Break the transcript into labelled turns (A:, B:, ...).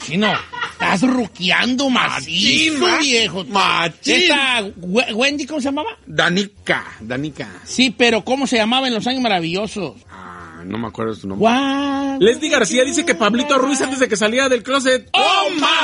A: Chino, estás ruqueando macizo,
B: Machín,
A: viejo.
B: Machín.
A: Esta Wendy, ¿cómo se llamaba?
B: Danica.
A: Sí, pero ¿cómo se llamaba en Los Años Maravillosos?
B: No me acuerdo su nombre.
A: Guau.
C: Leslie García dice que Pablito Ruiz antes de que salía del closet.
A: ¡Oh, ma!